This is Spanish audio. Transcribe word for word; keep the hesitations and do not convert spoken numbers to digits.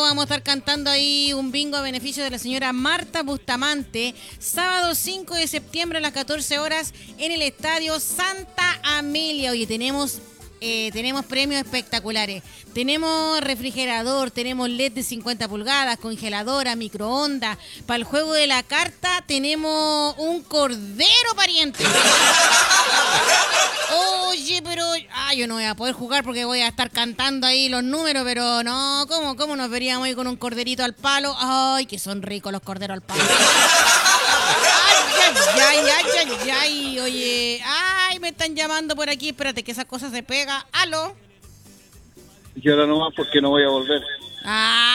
vamos a estar cantando ahí un bingo a beneficio de la señora Marta Bustamante, sábado cinco de septiembre a las catorce horas en el Estadio Santa Amelia. Oye, tenemos... Eh, tenemos premios espectaculares. Tenemos refrigerador, tenemos L E D de cincuenta pulgadas, congeladora, microondas. Para el juego de la carta tenemos un cordero, pariente. Oye, pero... Ah, yo no voy a poder jugar porque voy a estar cantando ahí los números, pero no, ¿cómo, cómo nos veríamos ahí con un corderito al palo? Ay, que son ricos los corderos al palo. Ay, ay, ay, ay, ay, oye, ay, me están llamando por aquí, espérate que esa cosa se pega. ¿Aló? Y ahora nomás porque no voy a volver. Ah.